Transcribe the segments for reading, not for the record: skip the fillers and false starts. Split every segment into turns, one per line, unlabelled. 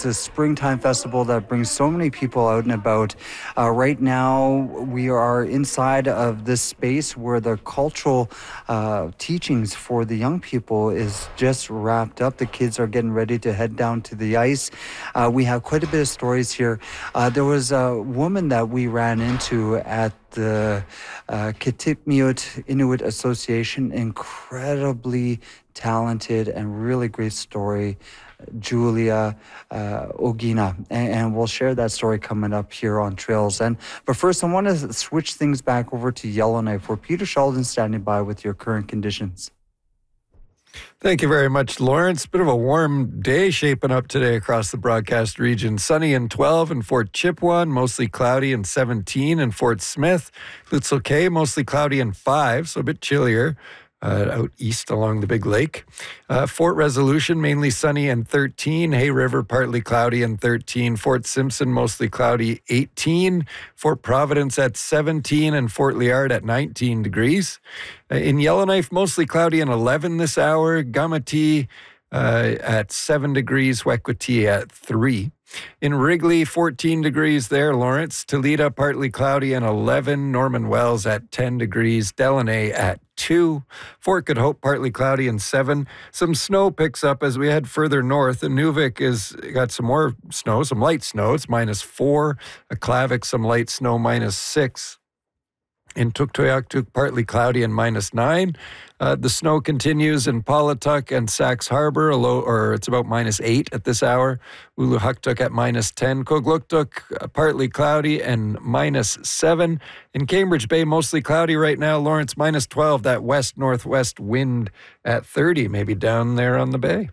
a springtime festival that brings so many people out and about. Right now, we are inside of this space where the cultural teachings for the young people is just wrapped up. The kids are getting ready to head down to the ice. We have quite a bit of stories here. There was a woman that we ran into at the Kitikmeot Inuit Association, incredibly talented and really great story, Julia Ogina, and we'll share that story coming up here on Trails. But first, I want to switch things back over to Yellowknife, where Peter Sheldon's standing by with your current conditions.
Thank you very much, Lawrence. Bit of a warm day shaping up today across the broadcast region. Sunny and 12 in Fort Chipewyan, mostly cloudy and 17 in Fort Smith. Lutzel Cay, mostly cloudy and 5, so a bit chillier. Out east along the Big Lake. Fort Resolution, mainly sunny and 13. Hay River, partly cloudy and 13. Fort Simpson, mostly cloudy, 18. Fort Providence at 17 and Fort Liard at 19 degrees. In Yellowknife, mostly cloudy and 11 this hour. Gamati at 7 degrees. Wekwati at 3. In Wrigley, 14 degrees there, Lawrence. Toledo, partly cloudy and 11. Norman Wells at 10 degrees. Delaney at 2. Fort Good Hope, partly cloudy and 7. Some snow picks up as we head further north. Inuvik has got some more snow, some light snow. It's -4. Aklavik, some light snow, -6. In Tuktoyaktuk, partly cloudy and -9. The snow continues in Paulatuk and Sax Harbor, it's about -8 at this hour. Uluhaktuk at -10. Kogluktuk, partly cloudy and -7. In Cambridge Bay, mostly cloudy right now. Lawrence, -12. That west-northwest wind at 30, maybe down there on the bay.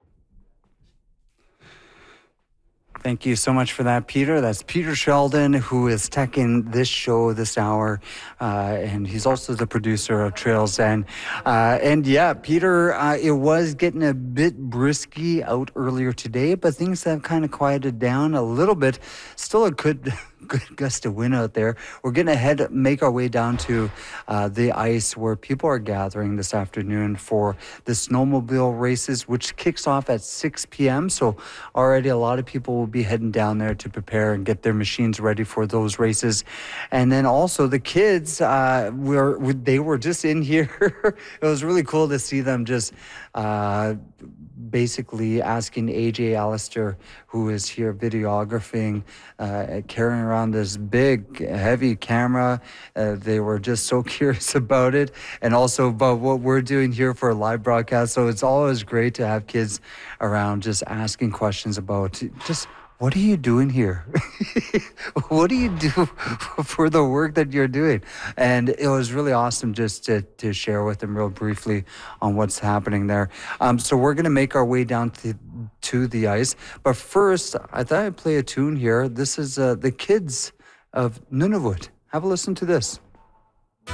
Thank you so much for that, Peter. That's Peter Sheldon, who is teching this show this hour, and he's also the producer of Trails. And yeah, Peter, it was getting a bit brisky out earlier today, but things have kind of quieted down a little bit. Still a good gust of wind out there. We're going to make our way down to the ice, where people are gathering this afternoon for the snowmobile races, which kicks off at 6 p.m. So already a lot of people will be heading down there to prepare and get their machines ready for those races. And then also the kids, they were just in here. It was really cool to see them just basically asking AJ Allister, who is here videographing, carrying around this big, heavy camera. They were just so curious about it, and also about what we're doing here for a live broadcast. So it's always great to have kids around just asking questions about just, what are you doing here? What do you do for the work that you're doing? And it was really awesome just to share with them real briefly on what's happening there. So we're going to make our way down to the ice. But first, I thought I'd play a tune here. This is the kids of Nunavut. Have a listen to this.